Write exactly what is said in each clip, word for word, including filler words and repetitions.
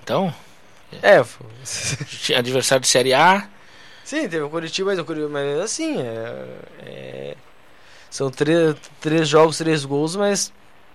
Então, É, tinha adversário de Série A. sim, teve o Curitiba, mas o Curitiba, mas assim, é, é, são três, três jogos, três gols, mas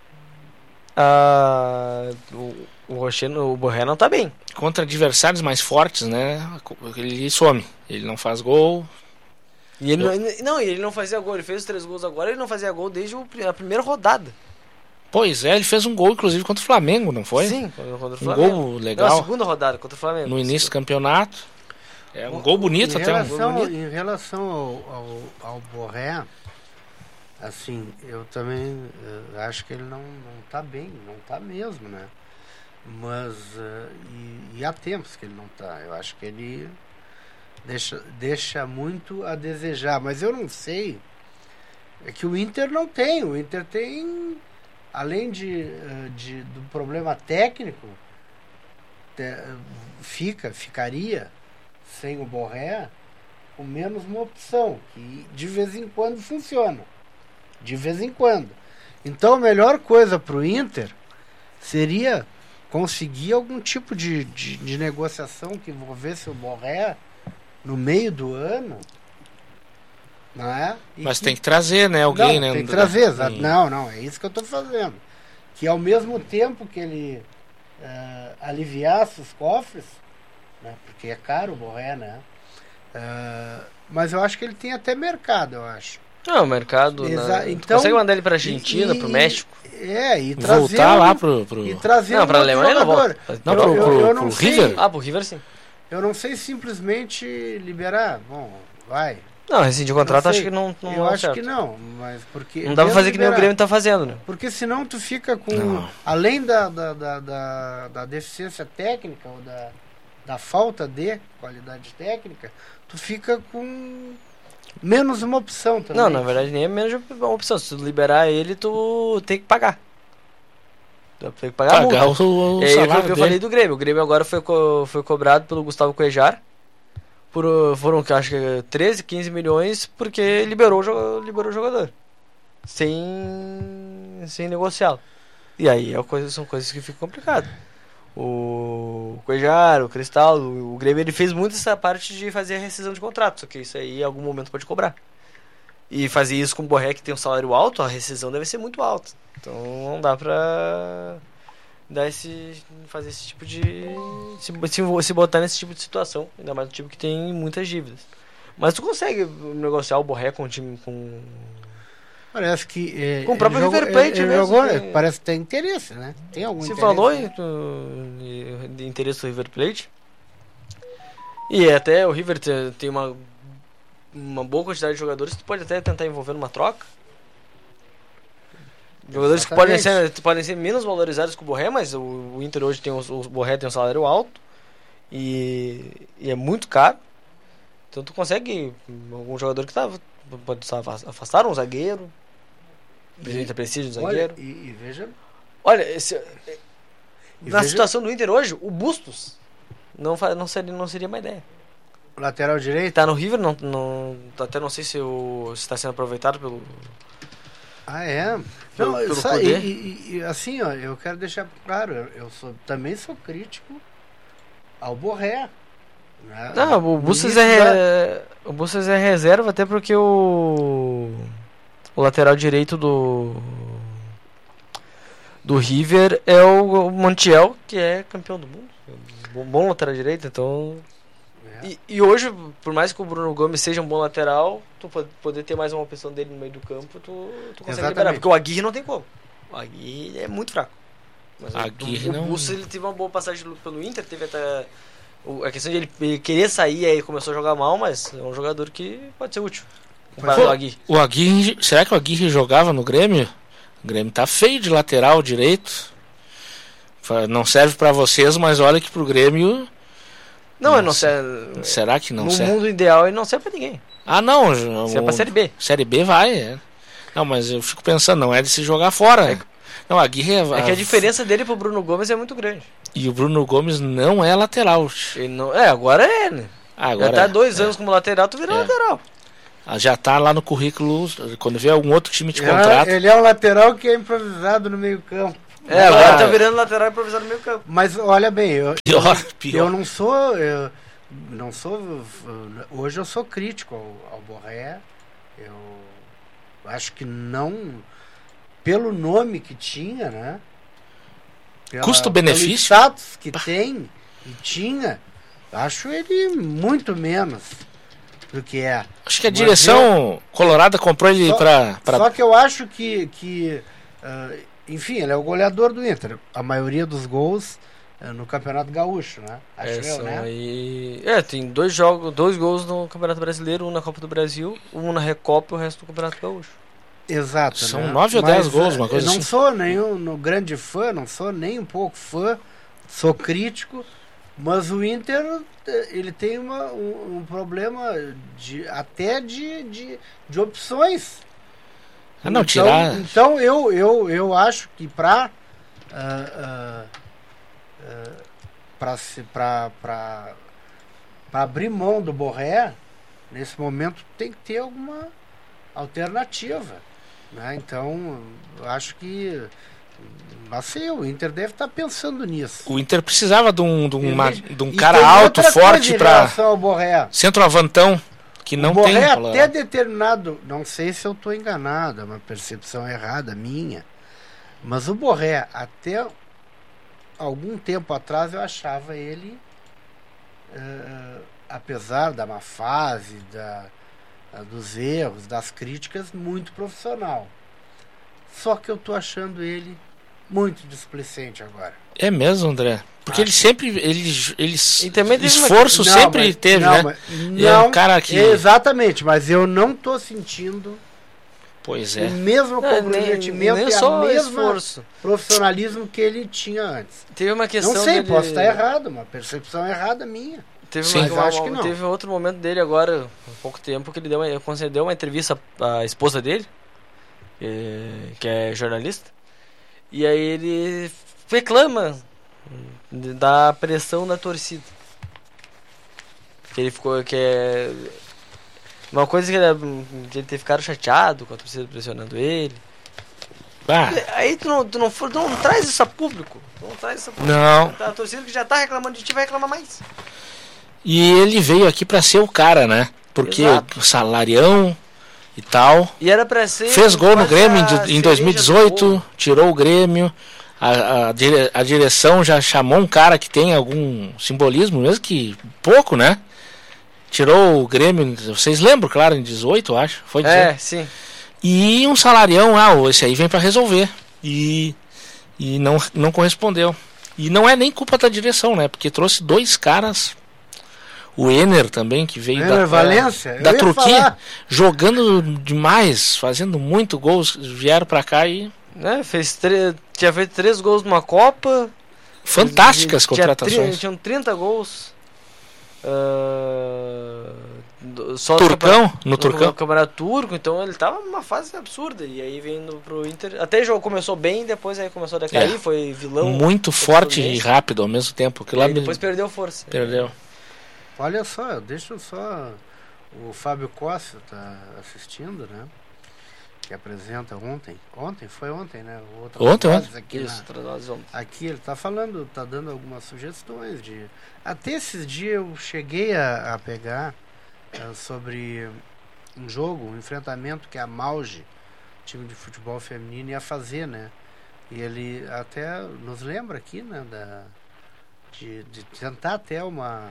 a, o, o Rocheno, o Borré não tá bem. Contra adversários mais fortes, né? Ele some. Ele não faz gol. E ele não, não, ele não fazia gol, ele fez os três gols agora, ele não fazia gol desde o, a primeira rodada. Pois é, ele fez um gol, inclusive, contra o Flamengo, não foi? Sim, contra o Um Flamengo. gol legal. Não, a segunda rodada contra o Flamengo. No início do campeonato. É um gol bonito em até. Relação, Um gol bonito. Em relação ao, ao, ao Borré, assim, eu também uh, acho que ele não, não tá bem, não tá mesmo, né? Mas, uh, e, e há tempos que ele não tá. Eu acho que ele deixa, deixa muito a desejar. Mas eu não sei, é que o Inter não tem. O Inter tem, além de, uh, de, do problema técnico, te, fica, ficaria sem o Borré, com menos uma opção, que de vez em quando funciona. De vez em quando. Então a melhor coisa para o Inter seria conseguir algum tipo de, de, de negociação que envolvesse o Borré no meio do ano. Não é? E Mas que... tem que trazer, né? Alguém, não, né? Tem que trazer, Hum. não, não, é isso que eu estou fazendo. Que ao mesmo tempo que ele uh, aliviasse os cofres, né, porque é caro o Borré, né? Uh, mas eu acho que ele tem até mercado, eu acho. Não, o mercado. Exa- Na... então, consegue mandar ele pra Argentina, e, pro México? É, e Voltar trazer lá pro. pro... E trazer Não, um pra outro Alemanha não jogador. volta. Não, eu, pro, eu, pro, eu pro não sei, River? Ah, pro River sim. Eu não sei simplesmente liberar. Bom, vai. Não, rescindir o contrato Não acho sei. que não, não eu dá acho certo. que não, mas porque Não dá pra mesmo fazer que nem o liberar. Grêmio tá fazendo, né? Porque senão tu fica com, Não. além da, da, da, da, da deficiência técnica ou da, da falta de qualidade técnica, tu fica com menos uma opção também. Não, na verdade nem é menos uma opção. Se tu liberar ele, tu tem que pagar. Tu tem que pagar, Pagar a multa. o, o É, eu, salário eu dele. falei do Grêmio. O Grêmio agora foi, co- foi cobrado pelo Gustavo Cuejar. Por, uh, foram, acho que, treze, quinze milhões porque liberou, o jo- liberou o jogador. Sem, sem negociá-lo. E aí é coisa, são coisas que ficam complicadas. O Cuejar, o Cristal, o, o Grêmio, ele fez muito essa parte de fazer a rescisão de contrato. Só que isso aí em algum momento pode cobrar. E fazer isso com o Borré, que tem um salário alto, a rescisão deve ser muito alta. Então não dá pra dar esse, fazer esse tipo de... Se, se, se botar nesse tipo de situação. Ainda mais no time que tem muitas dívidas. Mas tu consegue negociar o Borré com o time com... Parece que é, Com o próprio ele jogou- River Plate ele, ele mesmo, jogou, que- parece que tem interesse, né? Tem algum Se interesse. falou né? em- de interesse do River Plate. E até o River te- tem uma, uma boa quantidade de jogadores que tu pode até tentar envolver numa troca. Jogadores que podem ser, podem ser menos valorizados que o Borré, mas o, o Inter hoje tem um, o Borré tem um salário alto e, e é muito caro. Então tu consegue algum jogador que tá, pode estar afastar um zagueiro. O Inter precisa de um zagueiro. Olha, e, e veja... Olha, esse, E na veja- situação do Inter hoje, o Bustos não, fa- não, seria, não seria uma ideia. Lateral direito? Tá no River, não, não, até não sei se está sendo aproveitado pelo... Ah, é? Pelo- Não, pelo sa- poder? e, e- e, assim, ó, eu quero deixar claro, eu, eu sou, também sou crítico ao Borré. Né? Não, o No Bustos início da- é, o Bustos é reserva até porque o, o lateral direito do do River é o Montiel, que é campeão do mundo. Bom, bom lateral direito, então... É. E, e hoje, por mais que o Bruno Gomes seja um bom lateral, tu pode, poder ter mais uma opção dele no meio do campo, tu, tu consegue Exatamente. liberar. Porque o Aguirre não tem como. O Aguirre é muito fraco. Mas Aguirre o, não- o Bustos, ele teve uma boa passagem pelo Inter, teve até... o- A questão de ele, ele querer sair, aí começou a jogar mal, mas é um jogador que pode ser útil. Comparado Pô, ao Aguirre. O Aguirre, será que o Aguirre jogava no Grêmio? O Grêmio tá feio de lateral direito. Fa- Não serve pra vocês, mas olha que pro Grêmio. Não, ele não Nossa. serve... Será que não no serve? mundo ideal, ele não serve pra ninguém. Ah, não. Serve o- pra Série B. Série B vai, é. Não, mas eu fico pensando, não é de se jogar fora. Não, a Aguirre é, É que a diferença dele pro Bruno Gomes é muito grande. E o Bruno Gomes não é lateral. Ele não... É, agora é, né? Ah, agora Já tá é. dois anos como lateral, tu vira É. lateral. Ah, já tá lá no currículo. Quando vê algum outro time te Ele é- contrata. Ele é um lateral que é improvisado no meio campo. É, agora tá virando lateral improvisado no meio campo. Mas olha bem, eu, Pior, eu, pior. eu não sou. Eu, não sou. Hoje eu sou crítico ao, ao Borré. Eu acho que não. Pelo nome que tinha, né? Pela, Custo-benefício? Pelo status que tem e tinha, acho ele muito menos do que é. Acho que a Mas direção eu, colorada comprou ele só, pra, pra... Só que eu acho que. que uh, enfim, ele é o goleador do Inter. A maioria dos gols uh, no Campeonato Gaúcho, né? Acho É, eu, são né? aí... é, tem dois jogos, dois gols no Campeonato Brasileiro, um na Copa do Brasil, um na Recopa e o resto do Campeonato Gaúcho. Exato. São né? nove ou Mas, dez gols, uma coisa eu não assim. sou nenhum no grande fã, não sou nem um pouco fã, sou crítico, mas o Inter ele tem uma, um, um problema de, até de, de, de opções. Ah, não, então, tirar... então eu, eu, eu acho que para uh, uh, uh, para abrir mão do Borré, nesse momento tem que ter alguma alternativa, né? Então eu acho que assim, o Inter deve estar pensando nisso. O Inter precisava de um, de uma, Ele, de um e cara tem alto, outra forte coisa em pra relação ao Borré. centroavantão, que não o Borré tem. até Colorado. determinado, não sei se eu estou enganado, é uma percepção errada minha, mas o Borré até algum tempo atrás eu achava ele, uh, apesar da má fase, da dos erros, das críticas, muito profissional. Só que eu tô achando ele muito displicente agora. É mesmo, André? Porque Acho. ele sempre. Ele, ele, E também teve uma- esforço Não, sempre mas- teve, não, né? mas- Ele é um não, cara que. exatamente, mas eu não tô sentindo Pois o é. mesmo Não, nem, comprometimento nem e só a mesma esforço. profissionalismo que ele tinha antes. Teve uma questão Não sei, dele... posso estar errado, uma percepção errada minha. Teve, Sim. uma, Mas uma- acho que não. teve outro momento dele agora, há pouco tempo, que ele deu uma, concedeu uma entrevista à esposa dele, que, que é jornalista, e aí ele reclama da pressão da torcida. Que ele ficou, que é uma coisa que ele, que ele ter ficado chateado com a torcida pressionando ele. Ah, Aí tu não, tu não, for, tu não traz isso a público. Tu não traz isso a público. não. A torcida que já tá reclamando de ti vai reclamar mais. E ele veio aqui pra ser o cara, né? Porque Exato. salarião e tal. E era pra ser. Fez gol no quase Grêmio a em, de- em cereja dois mil e do dezoito, bolo. tirou o Grêmio. A, a, dire- a direção já chamou um cara que tem algum simbolismo, mesmo que pouco, né? Tirou o Grêmio, vocês lembram, claro, em dezoito, eu acho. Foi dezoito. É, sim. E um salarião, ah, esse aí vem pra resolver. E, e não, não correspondeu. E não é nem culpa da direção, né? Porque trouxe dois caras. O Ener também, que veio Ener da, Valência, eu da ia Turquia, falar. jogando demais, fazendo muito gols. Vieram pra cá e. Né, fez tre... Tinha feito três gols numa Copa. Fantásticas Tinha contratações. tri- Tinham trinta gols. Ah, do- só no Turcão, campeonato- no Turcão. Campeonato Turco, então ele tava numa fase absurda. E aí vindo pro Inter. Até o jogo começou bem, depois aí começou a decair, É. foi vilão. Muito foi forte e Fluminense. rápido ao mesmo tempo. Que E lá aí me- depois perdeu força. perdeu. Olha só, deixa eu só. O Fábio Costa tá assistindo, né? Que apresenta ontem. Ontem? Foi ontem, né? O outro Ontem, Vozes ontem. Aqui, Isso, na- pra nós vamos. aqui ele tá falando, tá dando algumas sugestões de. Até esses dias eu cheguei a, a pegar eh, sobre um jogo, um enfrentamento que a Mauge, time de futebol feminino, ia fazer, né? E ele até nos lembra aqui, né? Da, de, de tentar até uma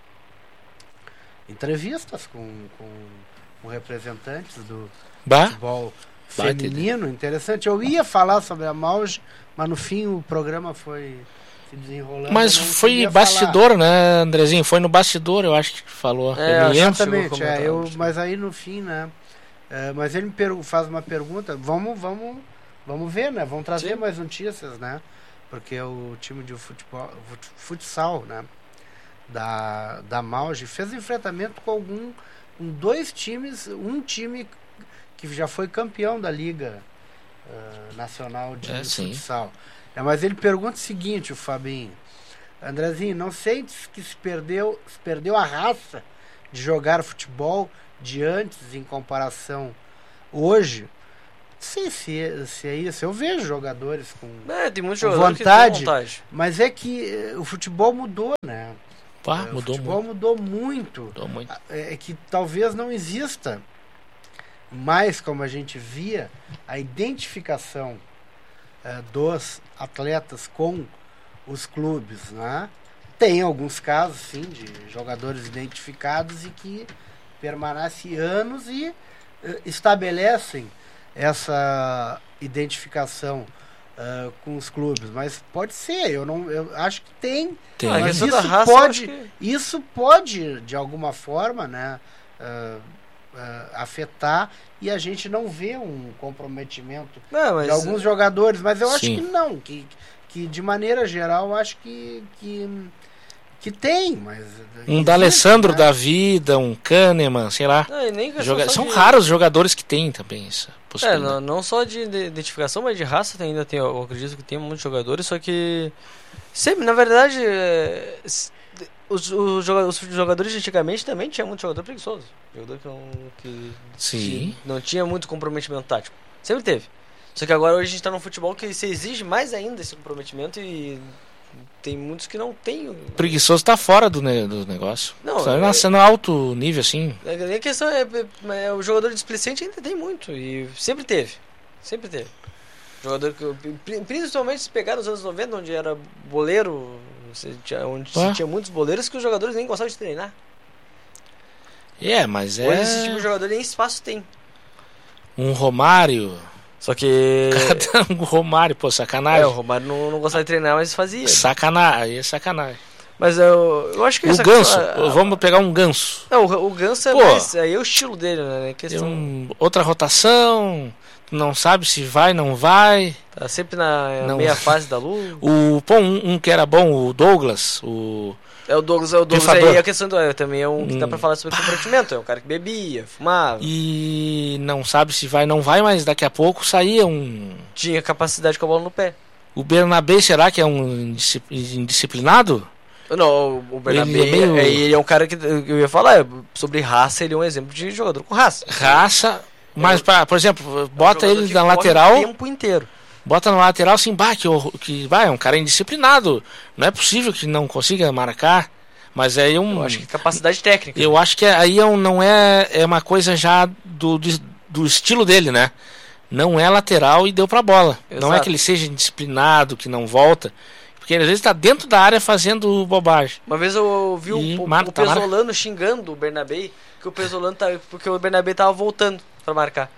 entrevistas com, com, com representantes do Bah, futebol Baita feminino, interessante. Eu ia falar sobre a Mauge, mas no fim o programa foi se desenrolando. mas eu não foi conseguia bastidor, né, Andrezinho? Foi no bastidor, eu acho que falou. É, Eu me acho lembro. que chegou a Exatamente, comentar, é, eu, acho. mas aí no fim, né? é, mas ele me pergu- faz uma pergunta, vamos, vamos, vamos ver, né? Vamos trazer Sim. mais notícias, né? Porque o time de futebol, fut- futsal, né? Da, da Mauge fez enfrentamento com algum, com dois times, um time que já foi campeão da Liga ah, Nacional de É, sim. Futsal. É, mas ele pergunta o seguinte, o Fabinho. Andrezinho, não sente que se perdeu, se perdeu a raça de jogar futebol de antes em comparação hoje? Sim, se, se é isso. Eu vejo jogadores com, É, tem muitos com jogadores vontade, que têm vontade. mas é que eh, o futebol mudou, né? Pá, É, o mudou futebol muito. mudou muito. Mudou muito. É é que talvez não exista mais, como a gente via, a identificação eh, dos atletas com os clubes, né? Tem alguns casos, sim, de jogadores identificados e que permanecem anos e eh, estabelecem essa identificação eh, com os clubes. Mas pode ser, eu não, eu acho que tem. Tem. Ah, a Mas questão isso da raça, eu pode, acho que- isso pode, de alguma forma, né, eh, eh, afetar e a gente não vê um comprometimento Não, mas de alguns jogadores, mas eu acho Sim. que não, que, que de maneira geral eu acho que, que, que tem, mas Um existe, D'Alessandro né? da vida, um Kahneman, sei lá. Não, e nem questão Joga- só São de- raros os jogadores que têm também essa É, possibilidade. não, não só de, de identificação, mas de raça tem, ainda tem, eu acredito que tem muitos jogadores, só que sempre, na verdade, é, s- os, os, joga- os jogadores de antigamente também tinha muito jogador preguiçoso, jogador que não, que, Sim. que não tinha muito comprometimento tático, sempre teve. Só que agora hoje a gente tá num futebol que se exige mais ainda esse comprometimento e tem muitos que não tem. o- Preguiçoso tá fora do, ne- do negócio. Não, Tá é- nascendo alto nível assim. A minha questão é, é, é o jogador displicente ainda tem muito e sempre teve, sempre teve. Jogador que pri- principalmente se pegar nos anos noventa, onde era boleiro, você tinha- onde se Ah. tinha muitos boleiros que os jogadores nem gostavam de treinar. É, mas é Hoje esse tipo de jogador nem espaço tem. um Romário. Só que Cada um Romário, pô, sacanagem. é, o Romário não, não gostava de treinar, mas fazia. Sacanagem, aí é sacanagem. Mas eu, eu acho que O essa Ganso, questão- a- vamos pegar um Ganso. Não, o, o Ganso é Pô. mais, aí é o estilo dele, né? Tem Questão, um- outra rotação, não sabe se vai, não vai. tá sempre na Não. meia fase da lua. O, pô, um, um que era bom, o Douglas, o É o Douglas, é o Douglas Pifador. aí, a questão do, é, também é um que dá Hum. pra falar sobre comprometimento, é um cara que bebia, fumava, e não sabe se vai, não vai, mas daqui a pouco saía um... tinha capacidade com a bola no pé. O Bernabé, será que é um indisci- indisciplinado? Não, o Bernabé, Ele é meio- é, ele é um cara que eu ia falar, é, sobre raça, ele é um exemplo de jogador com raça. Raça, mas, pra, por exemplo, É um bota jogador ele que na corre lateral, o tempo inteiro. bota na lateral assim, bah, que, hor- que vai, é um cara indisciplinado. Não é possível que não consiga marcar, mas aí é um... Eu acho que capacidade técnica. Eu acho que aí é um- não é, é uma coisa já do, do, do estilo dele, né? Não é lateral e deu pra bola. Não é Exato. que ele seja indisciplinado, que não volta. Porque às vezes tá dentro da área fazendo bobagem. Uma vez eu vi E o, o, marca, o tá, marca. Pesolano xingando o Bernabé, que o Pesolano tá, porque o Bernabé tava voltando pra marcar.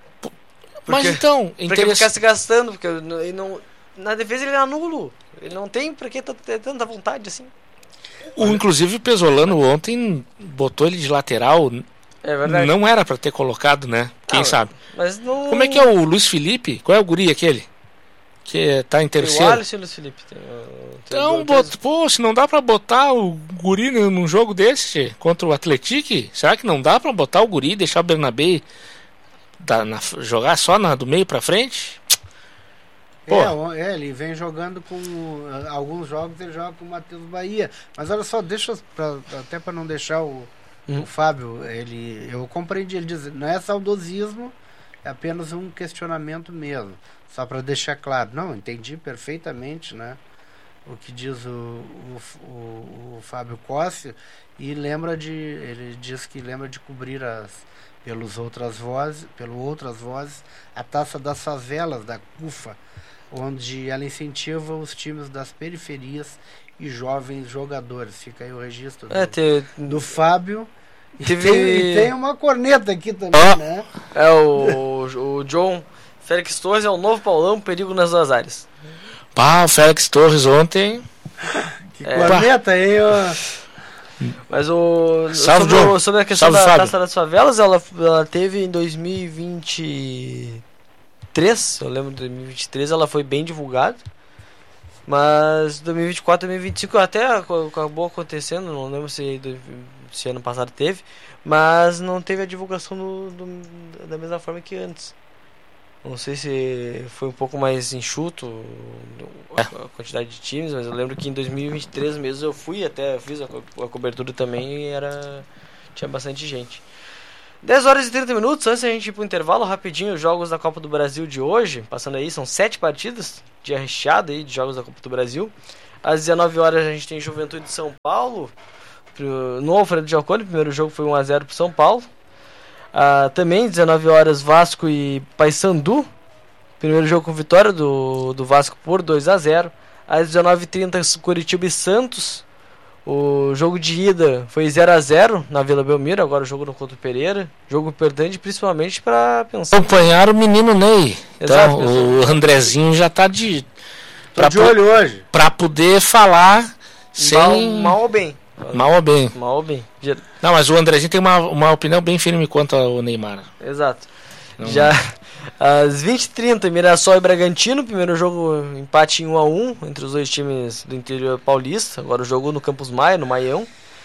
Mas Porque- então, Pra que ficar interessante. se gastando, porque ele não, na defesa ele é nulo. Ele não tem pra que ter tanta vontade assim. O, inclusive o Pesolano ontem botou ele de lateral. É verdade. Não era pra ter colocado, né? Quem Ah, sabe? Mas não. Como é que é o Luiz Felipe? Qual é o guri aquele? Que tá em Tem o terceiro. Alisson e o Luiz Felipe. Tem, o- tem Então, dois- bot... pô, se não dá pra botar o guri num num jogo desse tchê, contra o Atlético, será que não dá pra botar o guri e deixar o Bernabé da- na- jogar só na, do meio pra frente? Pô. É, o- é, ele vem jogando com uh, alguns jogos ele joga com o Matheus Bahia, mas olha só, deixa eu- pra, até para não deixar o, Hum. o Fábio, ele eu compreendi, ele diz, não é saudosismo, é apenas um questionamento mesmo, só para deixar claro. Não, entendi perfeitamente, né, o que diz o, o, o, o Fábio Cossi, e lembra de, ele diz que lembra de cobrir as pelos outras vozes, pelo outras vozes, a Taça das Favelas da CUFA, onde ela incentiva os times das periferias e jovens jogadores. Fica aí o registro do, É, te, do Fábio. E Teve- tem, e tem uma corneta aqui também, Ó. né? é o, o John Félix Torres é o novo Paulão, perigo nas duas áreas. Pá, o Félix Torres ontem. Que É. corneta aí, ó. Mas o. Salve, sobre, John. o- sobre a questão Salve, da Fábio. Taça das Favelas, ela, ela teve em dois mil e vinte e três, eu lembro de dois mil e vinte e três, ela foi bem divulgada. Mas dois mil e vinte e quatro, dois mil e vinte e cinco até ac- acabou acontecendo, não lembro se, do- se ano passado teve, mas não teve a divulgação do, do- da mesma forma que antes. Não sei se foi um pouco mais enxuto a a quantidade de times, mas eu lembro que em dois mil e vinte e três mesmo eu fui até, fiz a, co- a cobertura também e era, tinha bastante gente. dez horas e trinta minutos, antes da gente ir pro intervalo, rapidinho, os jogos da Copa do Brasil de hoje, passando aí, são sete partidas, dia recheado aí de jogos da Copa do Brasil. Às dezenove horas a gente tem Juventude de São Paulo, no Alfredo Jaconi, o primeiro jogo foi um a zero pro São Paulo. Ah, também, dezenove horas, Vasco e Paysandu, primeiro jogo com vitória do, do Vasco por dois a zero. Às dezenove e trinta, Curitiba e Santos. O jogo de ida foi zero a zero na Vila Belmiro, agora o jogo no Couto Pereira. Jogo importante principalmente para pensar. Acompanhar o menino Ney. Exato, então, o Andrezinho já tá de. Tô de olho hoje. Pra poder falar sem. Mal, mal ou bem? Mal ou bem. Mal ou bem. Não, mas o Andrezinho tem uma, uma opinião bem firme quanto ao Neymar. Exato. Não. Já às vinte e trinta, Mirassol e Bragantino. Primeiro jogo, empate em um a um entre os dois times do interior paulista. Agora o jogo no Campus Maia, no Maião.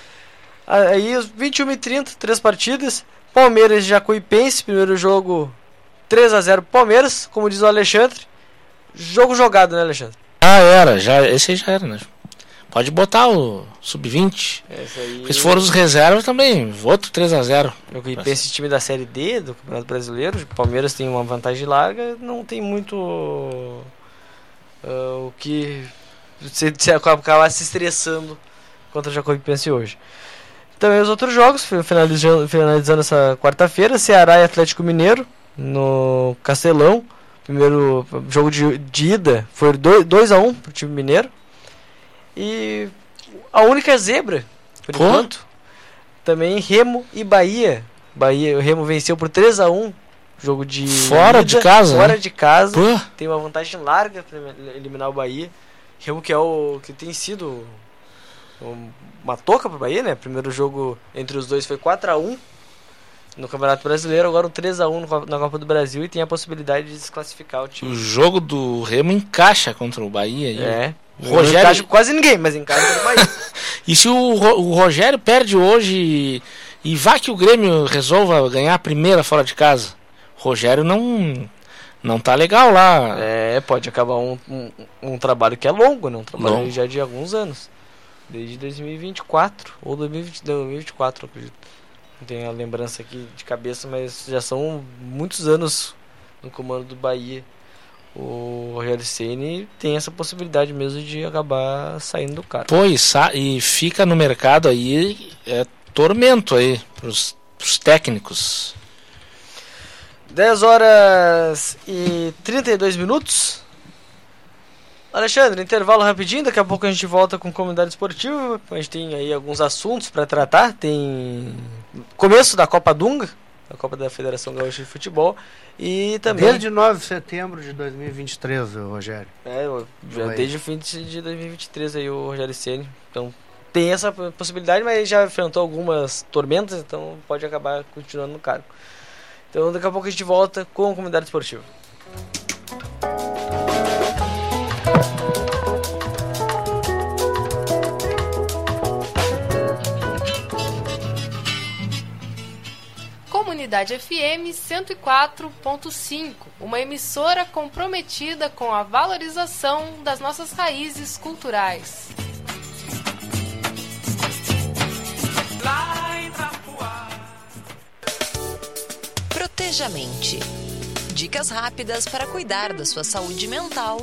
Aí, vinte e uma e trinta, três partidas. Palmeiras e Jacuipense. Primeiro jogo, três a zero pro Palmeiras. Como diz o Alexandre. Jogo jogado, né, Alexandre? Ah, era. Já, esse aí já era, né? Pode botar o sub vinte. Aí... Porque se for os reservas também, outro três a zero. Eu penso em time da Série D do Campeonato Brasileiro. O Palmeiras tem uma vantagem larga, não tem muito uh, o que você, você acabar se estressando contra o Jacuipense hoje. Também os outros jogos, finalizando, finalizando essa quarta-feira, Ceará e Atlético Mineiro no Castelão. Primeiro jogo de, de ida foi dois a um pro time mineiro. E a única zebra, por Pô? enquanto, também Remo e Bahia. Bahia, o Remo venceu por três a um, jogo de fora ida, de casa, fora né? de casa. Pô? Tem uma vantagem larga para eliminar o Bahia. Remo que é o que tem sido uma toca para o Bahia, né? Primeiro jogo entre os dois foi quatro a um no Campeonato Brasileiro, agora um três a um na Copa do Brasil e tem a possibilidade de desclassificar o time. O jogo do Remo encaixa contra o Bahia. E É. o Rogério... Encaixa quase ninguém, mas encaixa contra o Bahia. E se o, o Rogério perde hoje e vá que o Grêmio resolva ganhar a primeira fora de casa, o Rogério não, não tá legal lá. É, pode acabar um, um, um trabalho que é longo, né? Um trabalho Longo. já de alguns anos. Desde dois mil e vinte e quatro, ou dois mil e vinte, dois mil e vinte e quatro, acredito. Não tenho a lembrança aqui de cabeça, mas já são muitos anos no comando do Bahia. O Rogério Ceni tem essa possibilidade mesmo de acabar saindo do cargo. Pô, e, sa- e fica no mercado aí, é tormento aí pros, pros técnicos. dez horas e trinta e dois minutos. Alexandre, intervalo rapidinho, daqui a pouco a gente volta com comunidade esportiva. A gente tem aí alguns assuntos para tratar. Tem começo da Copa Dunga, a Copa da Federação Gaúcha de Futebol. E também... Desde nove de setembro de dois mil e vinte e três, Rogério. É, já Vai. desde o fim de dois mil e vinte e três aí o Rogério Ceni. Então tem essa possibilidade, mas ele já enfrentou algumas tormentas, então pode acabar continuando no cargo. Então daqui a pouco a gente volta com a comunidade esportiva. Comunidade F M cento e quatro ponto cinco, uma emissora comprometida com a valorização das nossas raízes culturais. Proteja a mente. Dicas rápidas para cuidar da sua saúde mental